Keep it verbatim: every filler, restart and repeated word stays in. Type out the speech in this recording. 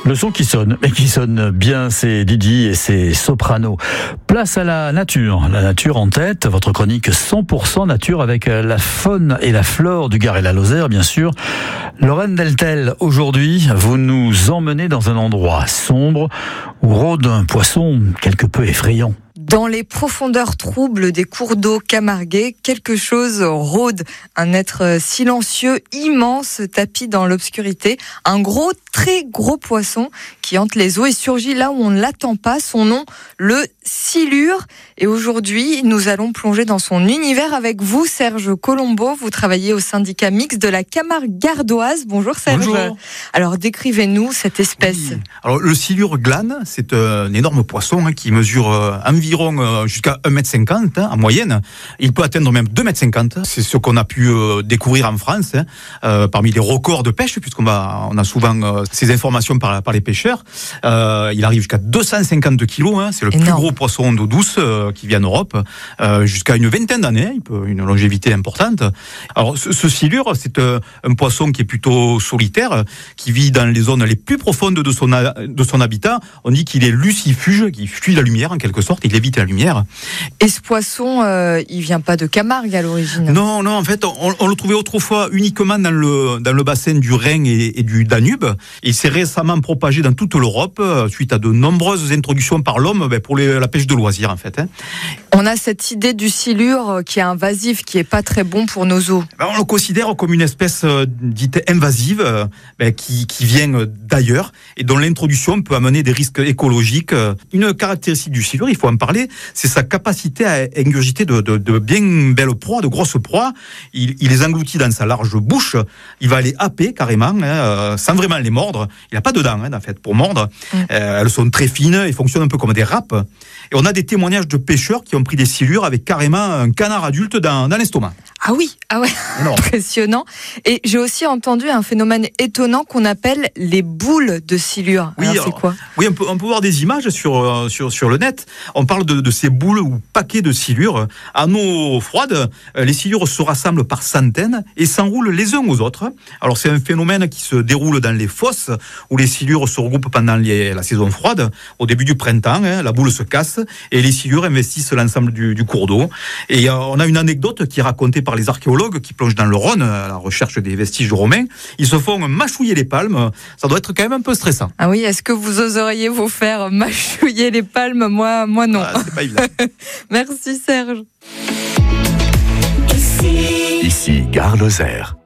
Le son qui sonne, mais qui sonne bien, c'est Didi et ses sopranos. Place à la nature, la nature en tête, votre chronique cent pour cent nature avec la faune et la flore du Gard et la Lozère, bien sûr. Lorraine Deltel, aujourd'hui, vous nous emmenez dans un endroit sombre où rôde un poisson quelque peu effrayant. Dans les profondeurs troubles des cours d'eau camarguais, quelque chose rôde. Un être silencieux, immense, tapis dans l'obscurité. Un gros, très gros poisson qui hante les eaux et surgit là où on ne l'attend pas. Son nom, le silure. Et aujourd'hui, nous allons plonger dans son univers avec vous, Serge Colombo. Vous travaillez au syndicat mixte de la Camargue gardoise. Bonjour Serge. Bonjour. Alors décrivez-nous cette espèce. Oui. Alors le silure glane, c'est un énorme poisson hein, qui mesure euh, environ jusqu'à un mètre cinquante hein, en moyenne. Il peut atteindre même deux mètres cinquante. C'est ce qu'on a pu euh, découvrir en France, hein, euh, parmi les records de pêche, puisqu'on va, on a souvent euh, ces informations par, par les pêcheurs. Euh, il arrive jusqu'à deux cent cinquante kilos. Hein, c'est le Énorme. Plus gros poisson d'eau douce euh, qui vit en Europe. Euh, jusqu'à une vingtaine d'années. Il peut une longévité importante. Alors ce, ce silure, c'est euh, un poisson qui est plutôt solitaire, qui vit dans les zones les plus profondes de son, de son habitat. On dit qu'il est lucifuge, qui fuit la lumière en quelque sorte. Il évite la lumière. Et ce poisson, euh, il vient pas de Camargue à l'origine? Non, non, en fait, on, on le trouvait autrefois uniquement dans le, dans le bassin du Rhin et, et du Danube. Il s'est récemment propagé dans toute l'Europe, suite à de nombreuses introductions par l'homme ben, pour les, la pêche de loisirs, en fait. Hein. On a cette idée du silure qui est invasif, qui est pas très bon pour nos eaux. Ben, on le considère comme une espèce euh, dite invasive, euh, ben, qui, qui vient d'ailleurs et dont l'introduction peut amener des risques écologiques. Une caractéristique du silure, il faut en parler, c'est sa capacité à ingurgiter de, de, de bien belles proies, de grosses proies. Il, il les engloutit dans sa large bouche. Il va les happer carrément, hein, sans vraiment les mordre. Il n'a pas de dents, hein, en fait, pour mordre. Mmh. Euh, elles sont très fines et fonctionnent un peu comme des râpes. Et on a des témoignages de pêcheurs qui ont pris des silures avec carrément un canard adulte dans, dans l'estomac. Ah oui, ah ouais, impressionnant. Et j'ai aussi entendu un phénomène étonnant qu'on appelle les boules de silure. Oui, alors, c'est quoi? Oui, on peut, on peut voir des images sur, sur, sur le net. On parle de, de ces boules ou paquets de silures. En eau froide, les silures se rassemblent par centaines et s'enroulent les uns aux autres. Alors c'est un phénomène qui se déroule dans les fosses où les silures se regroupent pendant les, la saison froide. Au début du printemps, hein, la boule se casse et les silures investissent l'ensemble du, du cours d'eau. Et euh, on a une anecdote qui est racontée par les archéologues qui plongent dans le Rhône à la recherche des vestiges romains. Ils se font mâchouiller les palmes. Ça doit être quand même un peu stressant. Ah oui, est-ce que vous oseriez vous faire mâchouiller les palmes? Moi, moi non. Ah, c'est pas évident. Merci Serge. Ici, Ici Gard Lozère.